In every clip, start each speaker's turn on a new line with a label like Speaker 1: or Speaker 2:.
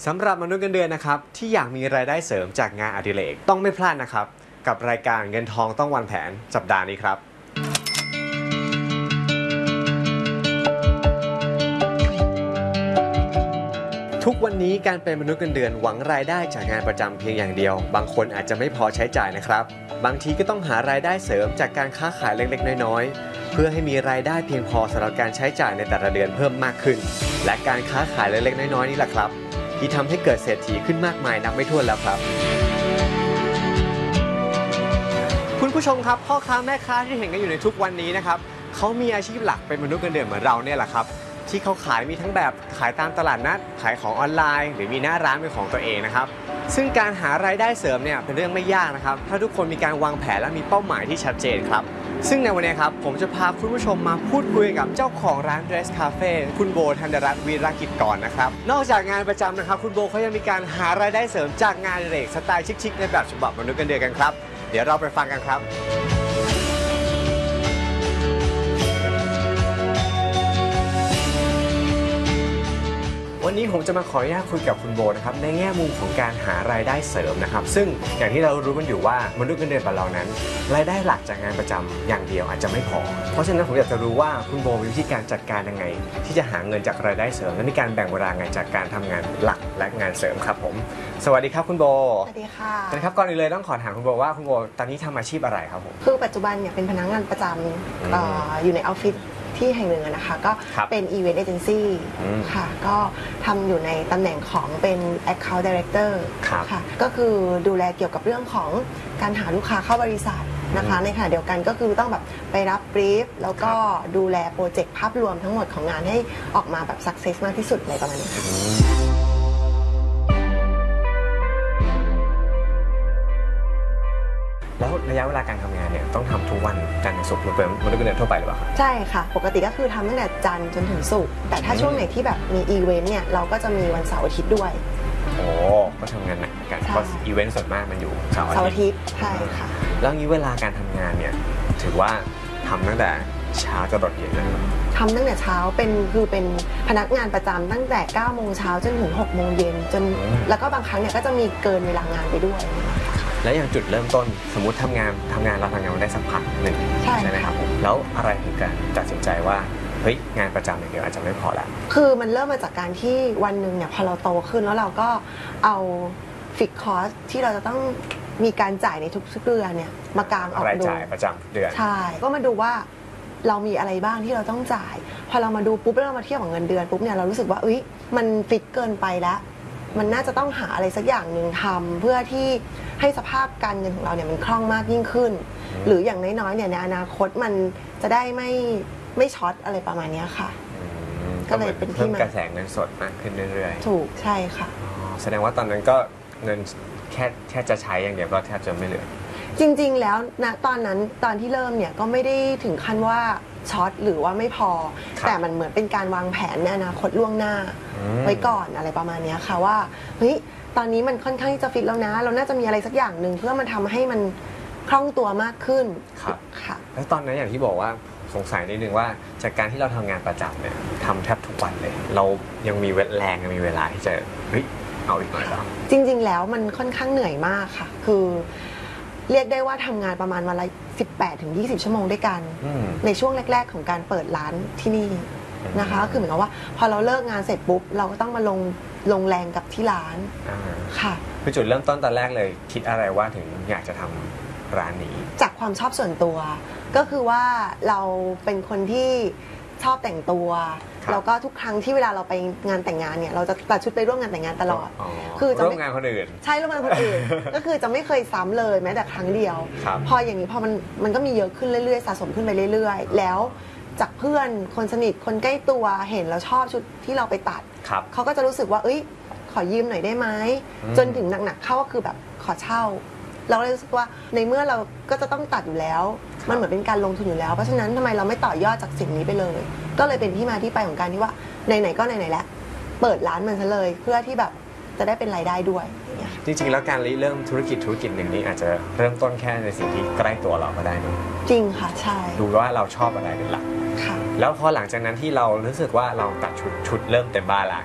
Speaker 1: สำหรับมนุษย์เงินเดือนนะครับที่อยากมีรายได้เสริมจากงานอดิเรกต้องไม่พลาดนะครับกับรายการเงินทองต้องวางแผนสัปดาห์นี้ครับทุกวันนี้การเป็นมนุษย์เงินเดือนหวังรายได้จากงานประจำเพียงอย่างเดียวบางคนอาจจะไม่พอใช้จ่ายนะครับบางทีก็ต้องหารายได้เสริมจากการค้าขายเล็กๆน้อยๆเพื่อให้มีรายได้เพียงพอสำหรับการใช้จ่ายในแต่ละเดือนเพิ่มมากขึ้นและการค้าขายเล็กๆน้อยๆนี่แหละครับที่ทำให้เกิดเศรษฐีขึ้นมากมายนับไม่ถ้วนแล้วครับคุณผู้ชมครับพ่อค้าแม่ค้าที่เห็นกันอยู่ในทุกวันนี้นะครับเขามีอาชีพหลักเป็นมนุษย์เงินเดือนเหมือนเราเนี่ยแหละครับที่เขาขายมีทั้งแบบขายตามตลาดนัดขายของออนไลน์หรือมีหน้าร้านเป็นของตัวเองนะครับซึ่งการหารายได้เสริมเนี่ยเป็นเรื่องไม่ยากนะครับถ้าทุกคนมีการวางแผนและมีเป้าหมายที่ชัดเจนครับซึ่งในวันนี้ครับผมจะพาคุณผู้ชมมาพูดคุยกับเจ้าของร้าน Dress Cafe คุณโบธัญรัตน์วีรกิจกรนะครับนอกจากงานประจำนะครับคุณโบเขายังมีการหารายได้เสริมจากงานอดิเรกสไตล์ชิคๆในแบบฉบับมนุษย์เงินเดือนกันครับเดี๋ยวเราไปฟังกันครับวันนี้ผมจะมาขออนุญาตคุยกับคุณโบนะครับในแง่มุมของการหารายได้เสริมนะครับซึ่งอย่างที่เรารู้กันอยู่ว่ามนุษย์เงินเดือนแบบเรานั้นรายได้หลักจากงานประจำอย่างเดียวอาจจะไม่พอเพราะฉะนั้นผมอยากจะรู้ว่าคุณโบมีวิธีการจัดการยังไงที่จะหาเงินจากรายได้เสริมและมีการแบ่งเวลาไงจากการทำงานหลักและงานเสริมครับผมสวัสดีครับคุณโบ
Speaker 2: สวัสดีค่ะ
Speaker 1: นะครับก่อนอื่นเลยต้องขอถามคุณโบว่าคุณโบตอนนี้ทำอาชีพอะไรครับผม
Speaker 2: คือปัจจุบันเนี่ยเป็นพนักงานประจำอยู่ในออฟฟิศที่แห่งหนึ่งนะคะก็เป็นอีเวนต์เอเจนซี่ค่ะก็ทำอยู่ในตำแหน่งของเป็น Account Director ค่ะก็คือดูแลเกี่ยวกับเรื่องของการหาลูกค้าเข้าบริษัทนะคะในขณะเดียวกันก็คือต้องแบบไปรับบรีฟแล้วก็ดูแลโปรเจกต์ภาพรวมทั้งหมดของงานให้ออกมาแบบสักเซสมากที่สุดอะไรประมาณนี้
Speaker 1: แล้วระยะเวลาการทำงานเนี่ยต้องทำทุกวันจันทร์ถึงศุกร์เหมือนมนุษย์เงินเดือนทั่วไปหรือเปล่าครับ
Speaker 2: ใช่ค่ะปกติก็คือทำตั้งแต่จันทร์จนถึงศุกร์แต่ถ้าช่วงไหนที่แบบมีอีเวนต์เนี่ยเราก็จะมีวันเสาร์อาทิตย์ด้วย
Speaker 1: โอ้ก็ทำงานหนักกันเพราะอีเวนต์ส่วนมากมันอยู่เสาร์อาทิตย์
Speaker 2: ใช่ค่ะ
Speaker 1: แล้วงี้เวลาการทำงานเนี่ยถือว่าทำตั้งแต่เช้าจนเย็นเลย
Speaker 2: ทำตั้งแต่เช้าคือเป็นพนักงานประจำตั้งแต่9 โมงเช้าจนถึง6 โมงเย็นจนแล้วก็บางครั้งเนี่ยก็จะมีเกินเวลางานไปด้วย
Speaker 1: และอย่างจุดเริ่มต้นสมมุติทำงานเราทำงานมาได้สักพักหนึ่งใช่ไหมครับแล้วอะไรถึงการตัดสินใจว่าเฮ้ยงานประจำอย่างเดียวอาจจะไม่พอแล้ว
Speaker 2: คือมันเริ่มมาจากการที่วันหนึ่งเนี่ยพอเราโตขึ้นแล้วเราก็เอาฟิกคอร์สที่เราจะต้องมีการจ่ายในทุกเดือนเนี่ยมากางออกดู
Speaker 1: รายจ่ายประจำเดือน
Speaker 2: ใช่ก็มาดูว่าเรามีอะไรบ้างที่เราต้องจ่ายพอเรามาดูปุ๊บแล้วเรามาเทียบกับเงินเดือนปุ๊บเนี่ยเรารู้สึกว่ามันฟิกเกินไปแล้วมันน่าจะต้องหาอะไรสักอย่างหนึ่งทำเพื่อที่ให้สภาพการเงินของเราเนี่ยมันคล่องมากยิ่งขึ้นหรืออย่างน้อยๆเนี่ยในอนาคตมันจะได้ไม่ช็อตอะไรประมาณนี้ค่ะ
Speaker 1: ก็เลยเป็นที่มากระแสเงินสดมากขึ้นเรื่อย
Speaker 2: ๆถูกใช่ค่ะ
Speaker 1: แสดงว่าตอนนั้นก็เงินแค่จะใช้อย่างเดียวก็แทบจะไม่เหลือ
Speaker 2: จริงๆแล้วณตอนนั้นตอนที่เริ่มเนี่ยก็ไม่ได้ถึงขั้นว่าช็อตหรือว่าไม่พอแต่มันเหมือนเป็นการวางแผนในอนาคตล่วงหน้าไว้ก่อนอะไรประมาณนี้ค่ะว่าเฮ้ยตอนนี้มันค่อนข้างที่จะฟิตแล้วนะเราน่าจะมีอะไรสักอย่างหนึ่งเพื่อมันทำให้มันคล่องตัวมากขึ้น
Speaker 1: ครับค่ะแล้วตอนนั้นอย่างที่บอกว่าสงสัยนิดนึงว่าจากการที่เราทำงานประจำเนี่ยทำแทบทุกวันเลยเรายังมีแรงยังมีเวลาที่จะเฮ้ยเอาอีกหน่อยหรอ
Speaker 2: จริงๆแล้วมันค่อนข้างเหนื่อยมากค่ะคือเรียกได้ว่าทำงานประมาณวันละ18-20 ชั่วโมงด้วยกันในช่วงแรกๆของการเปิดร้านที่นี่นะคะก็คือเหมือนกับว่าพอเราเลิกงานเสร็จปุ๊บเราก็ต้องมาลงแรงกับที่ร้านค่ะ
Speaker 1: คือจุดเริ่มต้นตอนแรกเลยคิดอะไรว่าถึงอยากจะทำร้านนี้
Speaker 2: จากความชอบส่วนตัวก็คือว่าเราเป็นคนที่ชอบแต่งตัวแล้วก็ทุกครั้งที่เวลาเราไปงานแต่งงานเนี่ยเราจะตัดชุดไปร่วมงานแต่งงานตลอด
Speaker 1: คือร่วมงานคนอื่น
Speaker 2: ใช่ร่วมงานคนอื่นก็คือจะไม่เคยซ้ำเลยแม้แต่ครั้งเดียวพออย่างนี้พอมันก็มีเยอะขึ้นเรื่อยๆสะสมขึ้นไปเรื่อยๆแล้วจากเพื่อนคนสนิทคนใกล้ตัวเห็นแล้วชอบชุดที่เราไปตัดเขาก็จะรู้สึกว่าขอยืมหน่อยได้ไหมจนถึงหนักๆเข้าก็คือแบบขอเช่าเราเลยรู้สึกว่าในเมื่อเราก็จะต้องตัดอยู่แล้วมันเหมือนเป็นการลงทุนอยู่แล้วเพราะฉะนั้นทำไมเราไม่ต่อยอดจากสิ่งนี้ไปเลยก็เลยเป็นที่มาที่ไปของการที่ว่าไหนๆก็ไหนๆแล้วเปิดร้านมันซะเลยเพื่อที่แบบจะได้เป็นรายได้ด้วย
Speaker 1: จริงๆแล้วการเริ่มธุรกิจหนึ่งนี้อาจจะเริ่มต้นแค่ในสิ่งที่ใกล้ตัวเราก็ได้นะ
Speaker 2: จริงค่ะใช่
Speaker 1: ดูว่าเราชอบอะไรเป็นหลักแล้วพอหลังจากนั้นที่เรารู้สึกว่าเราตัดชุดเริ่มเต็มบ้านแล้วอย่างนี้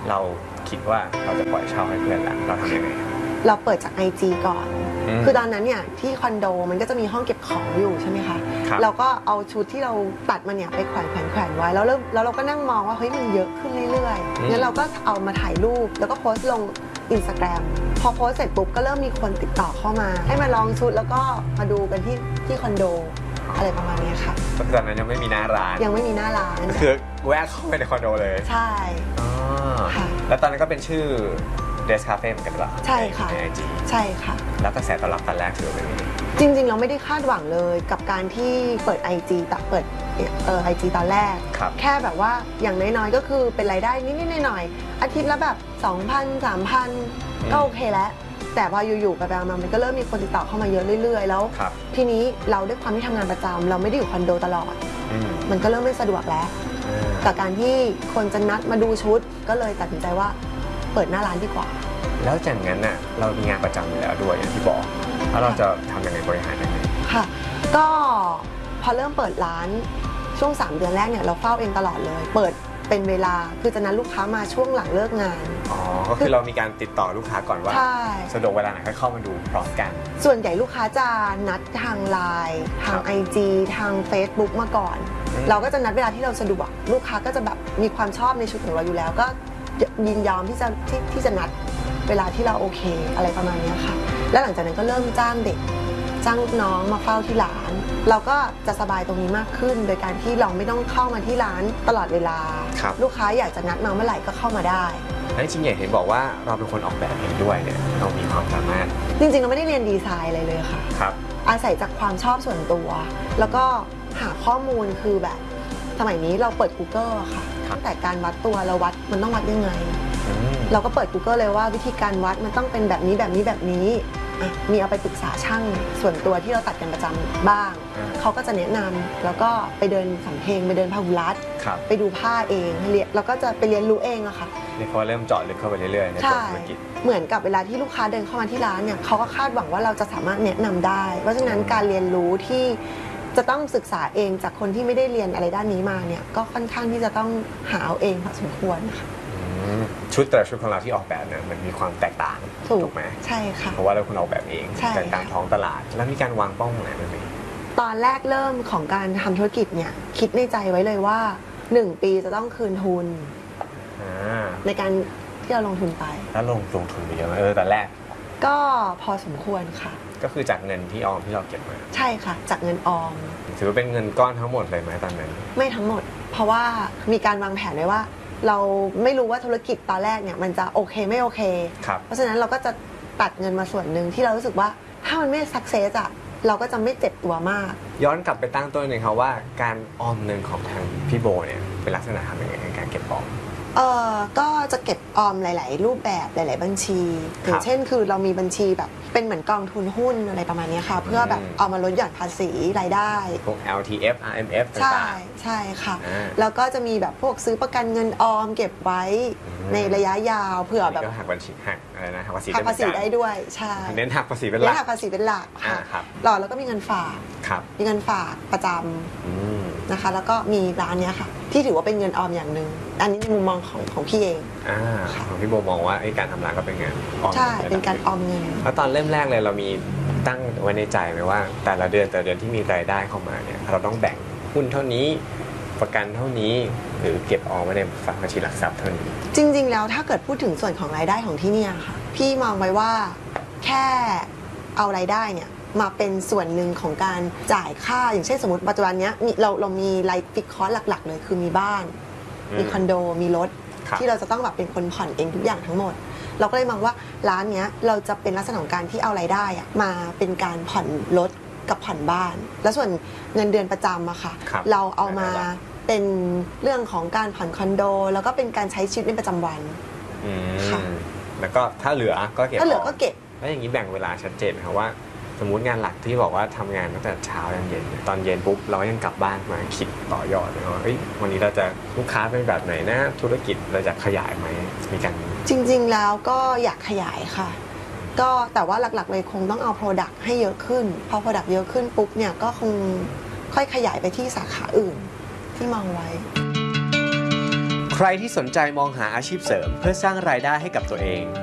Speaker 1: เราคิดว่าเราจะปล่อยเช่าให้เพื่อนแล้วเราทำยังไง
Speaker 2: เราเปิดจาก IG ก่อน คือตอนนั้นเนี่ยที่คอนโดมันก็จะมีห้องเก็บของอยู่ใช่ไหมคะเราก็เอาชุดที่เราตัดมาเนี่ยไปแขวนไว้แล้วเราก็นั่งมองว่าเฮ้ยมันเยอะขึ้นเรื่อยๆงั้นเราก็เอามาถ่ายรูปแล้วก็โพสต์ลง Instagram พอโพสต์เสร็จปุ๊บก็เริ่มมีคนติดต่อเข้ามาให้มาลองชุดแล้วก็มาดูกันที่คอนโดอะไรประมาณนี้ค่ะ
Speaker 1: ตอนนั้นยังไม่มีหน้าร้าน
Speaker 2: ยังไม่มีหน้าร้าน
Speaker 1: คือแวะเข้าไปในคอนโดเลย
Speaker 2: ใช่
Speaker 1: แล้วตอนนั้นก็เป็นชื่อเดสคาเฟ่เหมือนกันหรอ
Speaker 2: ใช่ค่ะ
Speaker 1: ใน IG
Speaker 2: ใช่ค่ะ
Speaker 1: แล้วกระแสตอบรับตอนแรกคือเป็นยังไง
Speaker 2: จริงๆเราไม่ได้คาดหวังเลยกับการที่เปิด IG แต่เปิดIG ตอนแรกแค่แบบว่าอย่างน้อยๆก็คือเป็นรายได้นิดๆหน่อยๆอาทิตย์ละแบบ 2,000 3,000 ก็โอเคแล้วแต่พออยู่ๆไปๆมามันก็เริ่มมีคนติดต่อเข้ามาเยอะเรื่อยๆแล้วทีนี้เราด้วยความที่ทำงานประจำเราไม่ได้อยู่คอนโดตลอดมันก็เริ่มไม่สะดวกแล้วกับการที่คนจะนัดมาดูชุดก็เลยตัดสินใจว่าเปิดหน้าร้านดีกว่า
Speaker 1: แล้วจากนั้นน่ะเรามีงานประจำอยู่แล้วด้วยอย่างที่บอกแล้วเราจะทำยังไงบริหารยังไง
Speaker 2: ค่ะก็พอเริ่มเปิดร้านช่วง3 เดือนแรกเนี่ยเราเฝ้าเองตลอดเลยเปิดเป็นเวลาคือจะนัดลูกค้ามาช่วงหลังเลิกงาน
Speaker 1: ก็คือเรามีการติดต่อลูกค้าก่อนว่าสะดวกเวลาไหนก็เข้ามาดูพร้อมกัน
Speaker 2: ส่วนใหญ่ลูกค้าจะนัดทาง LINE ทาง IG ทาง Facebook มาก่อนเราก็จะนัดเวลาที่เราสะดวกลูกค้าก็จะแบบมีความชอบในชุดของเราอยู่แล้วก็ยินยอมที่จะนัดเวลาที่เราโอเคอะไรประมาณนี้ค่ะแล้วหลังจากนั้นก็เริ่มจ้างเด็กจ้างลูกน้องมาเฝ้าที่ร้านเราก็จะสบายตรงนี้มากขึ้นโดยการที่เราไม่ต้องเข้ามาที่ร้านตลอดเวลาลูกค้าอยากจะนัดมาเมื่อไหร่ก็เข้ามาได้
Speaker 1: แล้วจริงๆอย่างเห็นบอกว่าเราเป็นคนออกแบบเองด้วยเนี่ยเรามีความสามารถ
Speaker 2: จริงๆเราไม่ได้เรียนดีไซน์อะไรเลยค่ะ
Speaker 1: ครับ
Speaker 2: อาศัยจากความชอบส่วนตัวแล้วก็หาข้อมูลคือแบบสมัยนี้เราเปิด Google อะค่ะตั้งแต่การวัดตัวเราวัดมันต้องวัดยังไงเราก็เปิด Google เลยว่าวิธีการวัดมันต้องเป็นแบบนี้แบบนี้แบบนี้มีเอาไปปรึกษาช่างส่วนตัวที่เราตัดกันประจำบ้างเขาก็จะแนะนำแล้วก็ไปเดินสำเพ็งไปเดินพหุรัตน์ไปดูผ้าเองแล้วก็จะไปเรียนรู้เองอะค่ะ
Speaker 1: นี่เขาเริ่มเจาะลึกเข้าไปเรื่อยๆในธุรกิจ
Speaker 2: เหมือนกับเวลาที่ลูกค้าเดินเข้ามาที่ร้านเนี่ยเขาก็คาดหวังว่าเราจะสามารถแนะนำได้เพราะฉะนั้นการเรียนรู้ที่จะต้องศึกษาเองจากคนที่ไม่ได้เรียนอะไรด้านนี้มาเนี่ยก็ค่อนข้างที่จะต้องหาเอาเองพอสมควรค่ะ
Speaker 1: ชุดแต่ละชุดของเราที่ออกแบบเนี่ยมันมีความแตกต่างถูกไหม
Speaker 2: ใช่ค่ะ
Speaker 1: เพราะว่าเราคนออกแบบเองแต่ตามท้องตลาดแล้วมีการวางเป้าหมายไหม
Speaker 2: ตอนแรกเริ่มของการทำธุรกิจเนี่ยคิดในใจไว้เลยว่า1 ปีจะต้องคืนทุนในการที่เราลงทุนไป
Speaker 1: แล้วลงทุนไปเยอะไหมแต่แรก
Speaker 2: ก็พอสมควรค่ะ
Speaker 1: ก็คือจากเงินที่ออมที่เราเก็บมา
Speaker 2: ใช่ค่ะจากเงินออม
Speaker 1: ถือว่าเป็นเงินก้อนทั้งหมดเลยไหมตอนนั้น
Speaker 2: ไม่ทั้งหมดเพราะว่ามีการวางแผนไว้ว่าเราไม่รู้ว่าธุรกิจตอนแรกเนี่ยมันจะโอเคไม่โอเคเพราะฉะนั้นเราก็จะตัดเงินมาส่วนหนึ่งที่เรารู้สึกว่าถ้ามันไม่สักเซสอะเราก็จะไม่เจ็บตัวมาก
Speaker 1: ย้อนกลับไปตั้งต้นหนึ่งครับว่าการออมเงินของทางพี่โบเนี่ยเป็นลักษณะทำยังไงในการเก็บออม
Speaker 2: ก็จะเก็บออมหลายๆรูปแบบหลายๆบัญชีอย่างเช่นคือเรามีบัญชีแบบเป็นเหมือนกองทุนหุ้นอะไรประมาณนี้ค่ะเพื่อแบบเอามาลดหย่อนภาษีรายได้
Speaker 1: พวก LTF RMF
Speaker 2: ต่างๆใช่ค่ะแล้วก็จะมีแบบพวกซื้อประกันเงินออมเก็บไว้ในระยะยาวเผื่อแบบ
Speaker 1: หักบัญชีหักอะไรนะหักภา
Speaker 2: ษีได้ด้วยใช่
Speaker 1: เน้นหักภาษีเป็นหลัก
Speaker 2: หักภาษีเป็นหลักค่ะแล้วก็มีเงินฝากมีเงินฝากประจำนะคะแล้วก็มีร้านนี้ค่ะที่ถือว่าเป็นเงินออมอย่างหนึ่งอันนี้ในมุมมองของพี่เอง
Speaker 1: ของพี่โบมองว่าการทำร้านก็เป็นเงิน
Speaker 2: ออมใช่เป็นการออมเงิน
Speaker 1: แล้วตอนเริ่มแรกเลยเรามีตั้งไว้ในใจไหมว่าแต่ละเดือนที่มีรายได้เข้ามาเนี่ยเราต้องแบ่งหุ้นเท่านี้ประกันเท่านี้หรือเก็บออมไว้ในฝากบัญชีหลักทรัพย์เท่านี้
Speaker 2: จริงๆแล้วถ้าเกิดพูดถึงส่วนของรายได้ของที่นี่ค่ะพี่มองไว้ว่าแค่เอารายได้เนี่ยมาเป็นส่วนหนึ่งของการจ่ายค่าอย่างเช่นสมมติปัจจุบันนี้เรามีรายฟิกคอร์สหลักๆเลยคือมีบ้านมีคอนโดมีรถที่เราจะต้องแบบเป็นคนผ่อนเองทุกอย่างทั้งหมดเราก็เลยมองว่าร้านนี้เราจะเป็นลักษณะของการที่เอารายได้มาเป็นการผ่อนรถกับผ่อนบ้านแล้วส่วนเงินเดือนประจำอะค่ะเราเอามาเป็นเรื่องของการผ่อนคอนโดแล้วก็เป็นการใช้ชีวิตในประจำวัน
Speaker 1: ค่ะแล้วก็ถ้าเหลือก็เก็บ
Speaker 2: แล้ว
Speaker 1: อย่างนี้แบ่งเวลาชัดเจนไหมครับว่าสมมุติงานหลักที่บอกว่าทำงานตั้งแต่เช้ายันเย็นตอนเย็นปุ๊บเรายังกลับบ้านมาคิดต่อยอดเลยว่าวันนี้เราจะลูกค้าเป็นแบบไหนนะธุรกิจเราจะขยายไหมมีการ
Speaker 2: จริงๆแล้วก็อยากขยายค่ะก็แต่ว่าหลักๆเลยคงต้องเอา Product ให้เยอะขึ้นพอ Product เยอะขึ้นปุ๊บเนี่ยก็คงค่อยขยายไปที่สาขาอื่นที่มองไว้
Speaker 1: ใครที่สนใจมองหาอาชีพเสริมเพื่อสร้างรายได้ให้กับตัวเอง